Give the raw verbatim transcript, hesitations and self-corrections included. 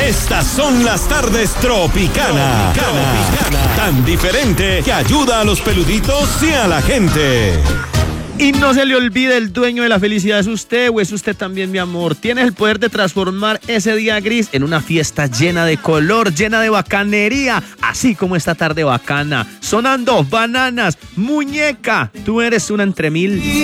Estas son las tardes Tropicana. Tropicana. Tan diferente que ayuda a los peluditos y a la gente. Y no se le olvide, el dueño de la felicidad es usted o es usted también, mi amor. Tienes el poder de transformar ese día gris en una fiesta llena de color, llena de bacanería, así como esta tarde bacana. Sonando Bananas, muñeca, tú eres una entre mil.